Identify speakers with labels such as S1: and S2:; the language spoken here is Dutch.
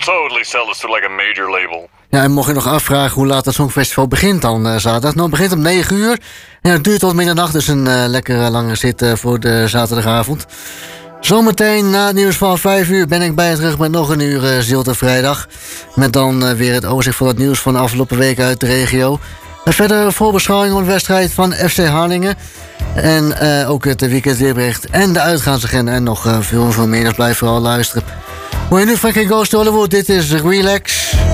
S1: totally sell this to like a major label.
S2: Ja, en mocht je nog afvragen hoe laat het Songfestival begint dan zaterdag. Nou, het begint om 9 uur. En het duurt tot middernacht, dus een lekkere lange zit voor de zaterdagavond. Zometeen na het nieuws van 5 uur ben ik bij je terug met nog een uur Zilte Vrijdag. Met dan weer het overzicht van het nieuws van de afgelopen week uit de regio. Met verder voorbeschouwing op de wedstrijd van FC Harlingen. En ook het weekendweerbericht en de uitgaansagenda en nog veel meer. Dus blijf vooral luisteren. Hoor je nu Frankie Goes to Hollywood, dit is Relax.